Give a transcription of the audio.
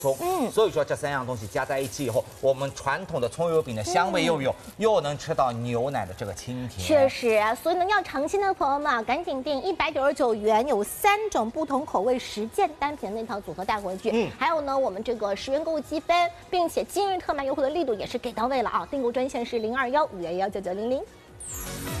葱，所以说这3样东西加在一起以后，我们传统的葱油饼的香味又有，又能吃到牛奶的这个清甜。 确实，所以呢，要尝鲜的朋友们啊，赶紧订199元，有3种不同口味10件单品的那套组合带回去。还有呢，我们这个10元购物积分，并且今日特卖优惠的力度也是给到位了啊！订购专线是021-511-9900。